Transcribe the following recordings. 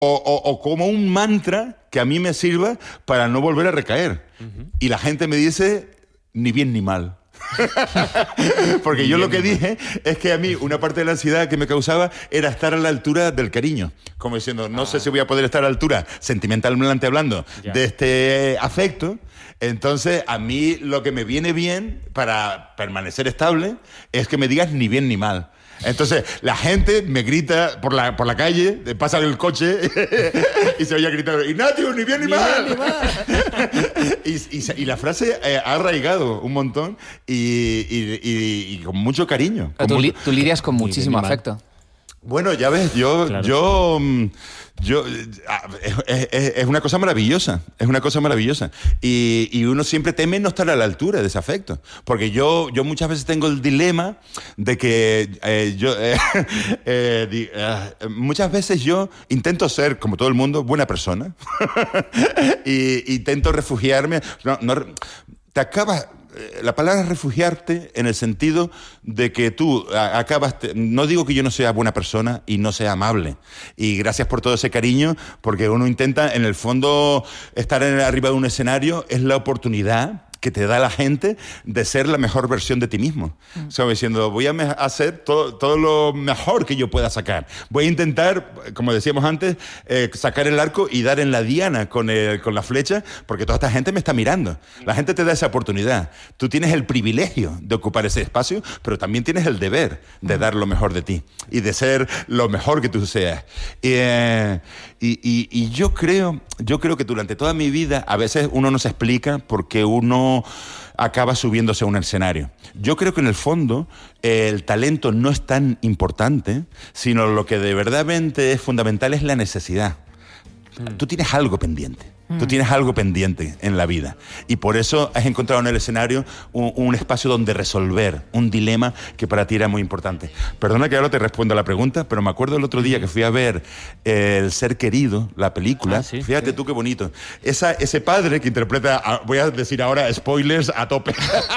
o como un mantra que a mí me sirva para no volver a recaer. Y la gente me dice, ni bien ni mal. Porque yo lo que dije es que a mí una parte de la ansiedad que me causaba era estar a la altura del cariño. Como diciendo, no sé si voy a poder estar a la altura, sentimentalmente hablando, de este afecto. Entonces, a mí lo que me viene bien para permanecer estable es que me digas ni bien ni mal. Entonces, la gente me grita por la calle, pasa el coche y se oye gritar, Ignacio, ni bien ni mal. Bien, ni mal. y la frase ha arraigado un montón y con mucho cariño. Tú lidias con muchísimo afecto. Bueno, ya ves, es una cosa maravillosa, y uno siempre teme no estar a la altura de ese afecto, porque yo muchas veces tengo el dilema de que muchas veces yo intento ser, como todo el mundo, buena persona y intento refugiarme, la palabra es refugiarte en el sentido de que tú no digo que yo no sea buena persona y no sea amable. Y gracias por todo ese cariño, porque uno intenta, en el fondo, estar arriba de un escenario es la oportunidad que te da la gente de ser la mejor versión de ti mismo. O sea, diciendo, voy a hacer todo lo mejor que yo pueda sacar. Voy a intentar, como decíamos antes, sacar el arco y dar en la diana con la flecha, porque toda esta gente me está mirando. La gente te da esa oportunidad. Tú tienes el privilegio de ocupar ese espacio, pero también tienes el deber de dar lo mejor de ti y de ser lo mejor que tú seas. Y yo creo que durante toda mi vida a veces uno no se explica por qué uno acaba subiéndose a un escenario. Yo creo que en el fondo el talento no es tan importante, sino lo que de verdaderamente es fundamental es la necesidad. Tú tienes algo pendiente. Tú tienes algo pendiente en la vida y por eso has encontrado en el escenario un espacio donde resolver un dilema que para ti era muy importante. Perdona que ahora te respondo a la pregunta, pero me acuerdo el otro día que fui a ver El Ser Querido, la película. Fíjate tú qué bonito. Ese padre que interpreta, voy a decir ahora spoilers a tope.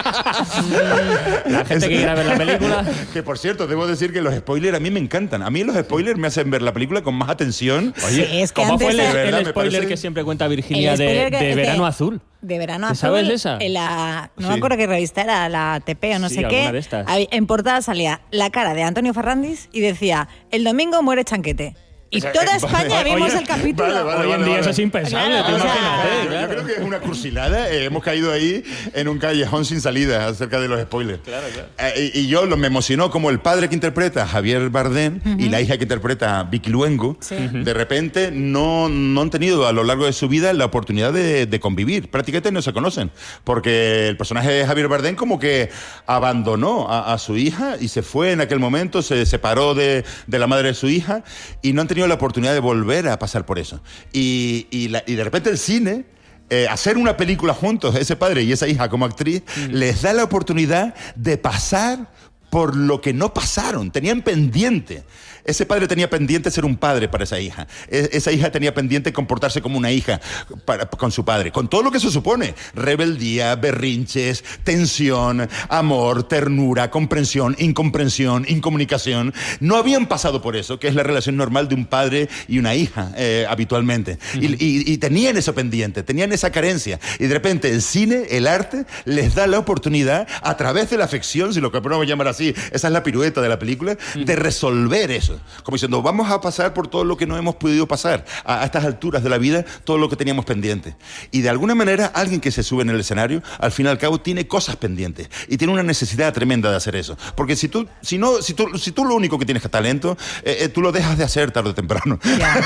La gente que quiera ver la película. Que por cierto, debo decir que los spoilers a mí me encantan. A mí los spoilers me hacen ver la película con más atención. Oye, sí, es que ¿cómo fue el spoiler que siempre cuenta Virginia de Verano Azul? De Verano Azul. ¿Sabes esa? No me acuerdo qué revista era, la ATP o no sé qué. De estas. En portada salía la cara de Antonio Ferrandis y decía, el domingo muere Chanquete. Y toda España vimos el capítulo. Hoy en día eso es impensable. Claro, Yo creo que es una cursilada. Hemos caído ahí en un callejón sin salida acerca de los spoilers. Claro. Y yo me emocionó como el padre que interpreta a Javier Bardem y la hija que interpreta a Vicky Luengo, de repente no han tenido a lo largo de su vida la oportunidad de convivir. Prácticamente no se conocen. Porque el personaje de Javier Bardem como que abandonó a su hija y se fue en aquel momento, se separó de la madre de su hija y no han tenido la oportunidad de volver a pasar por eso. Y de repente el cine, hacer una película juntos, ese padre y esa hija como actriz, les da la oportunidad de pasar por lo que no pasaron, tenían pendiente. Ese padre tenía pendiente ser un padre para esa hija. Esa hija tenía pendiente comportarse como una hija con su padre, con todo lo que se supone. Rebeldía, berrinches, tensión, amor, ternura, comprensión, incomprensión, incomunicación. No habían pasado por eso, que es la relación normal de un padre y una hija habitualmente. Y tenían eso pendiente, tenían esa carencia. Y de repente el cine, el arte, les da la oportunidad, a través de la afección, si lo que podemos llamar así, esa es la pirueta de la película, de resolver eso. Como diciendo, vamos a pasar por todo lo que no hemos podido pasar a estas alturas de la vida, todo lo que teníamos pendiente. Y de alguna manera, alguien que se sube en el escenario, al fin y al cabo, tiene cosas pendientes y tiene una necesidad tremenda de hacer eso. Porque si tú lo único que tienes es talento, tú lo dejas de hacer tarde o temprano.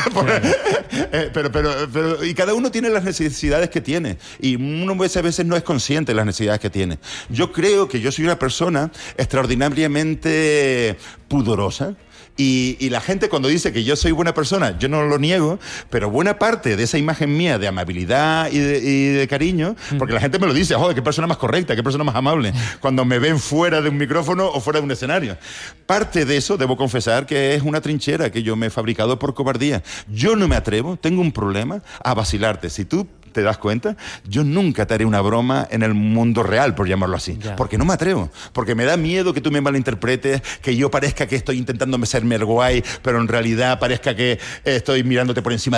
Pero y cada uno tiene las necesidades que tiene y uno a veces no es consciente de las necesidades que tiene. Yo creo que yo soy una persona extraordinariamente pudorosa. Y la gente cuando dice que yo soy buena persona, yo no lo niego, pero buena parte de esa imagen mía de amabilidad y de cariño, porque la gente me lo dice, joder, qué persona más correcta, qué persona más amable, cuando me ven fuera de un micrófono o fuera de un escenario. Parte de eso, debo confesar, que es una trinchera que yo me he fabricado por cobardía. Yo no me atrevo, tengo un problema, a vacilarte. Si tú ¿te das cuenta? Yo nunca te haré una broma en el mundo real, por llamarlo así, porque no me atrevo, porque me da miedo que tú me malinterpretes, que yo parezca que estoy intentando serme el guay, pero en realidad parezca que estoy mirándote por encima